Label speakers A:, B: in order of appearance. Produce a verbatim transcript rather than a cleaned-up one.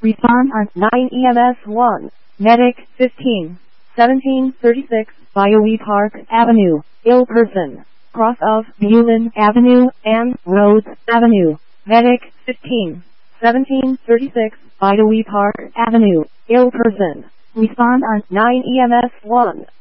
A: Respond on nine E M S one. Medic fifteen. seventeen thirty-six, Bioe Park Avenue, ill person. Cross of Bulin Avenue and Rhodes Avenue. Medic fifteen. seventeen thirty-six, Bioe Park Avenue, ill person. Respond on nine E M S one.